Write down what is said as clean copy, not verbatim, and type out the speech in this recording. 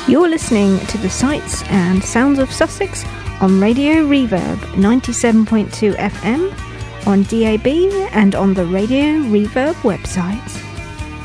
You're listening to the sights and sounds of Sussex on Radio Reverb 97.2 FM, on DAB and on the Radio Reverb website.